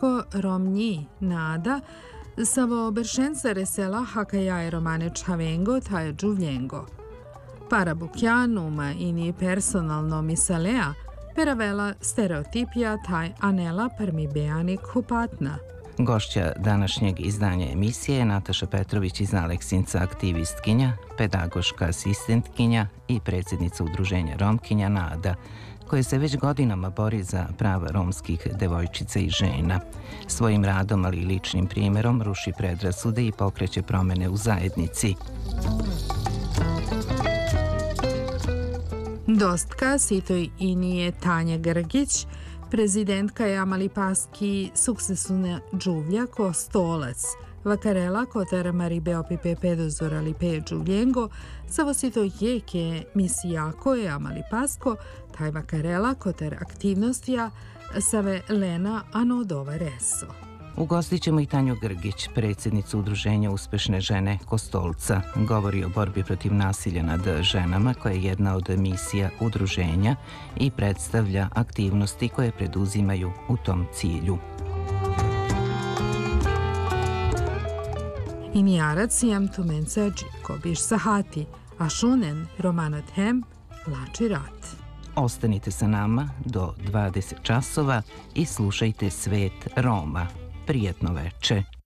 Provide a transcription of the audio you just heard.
Marko Romnyi Nada, Savo Bershenza Hakaja Romane Čavengo taj Giuvlengo. Para Bukjanuma ini personalno misalea, peravela stereotipija taj Anela Permibeani Kupatna. Gošća današnjeg izdanja emisije je Nataša Petrović iz Aleksinca, aktivistkinja, pedagoška asistentkinja i predsjednica udruženja Romkinja Nada, koje se već godinama bori za prava romskih devojčica i žena. Svojim radom, ali i ličnim primjerom, ruši predrasude i pokreće promjene u zajednici. Dostka sitoj inije Tanja Grgić, prezidentka je Amalipaski sukcesuna Giuvlja ko stolac, vakarela kotar Maribeo Pipe Pedozora Lipe Giuvlengo, savo sito jeke misijako je Amalipasko, taj vakarela kotar aktivnostija save Lena Anodova Reso. Ugostit ćemo i Tanju Grgić, predsjednicu udruženja Uspešne žene Kostolca. Govori o borbi protiv nasilja nad ženama, koja je jedna od misija udruženja i predstavlja aktivnosti koje preduzimaju u tom cilju. Inijarac jam tumenca džiko biš sahati, a šunen romanat hem lači rat. Ostanite sa nama do 20 časova i slušajte Svet Roma. Prijetno veče.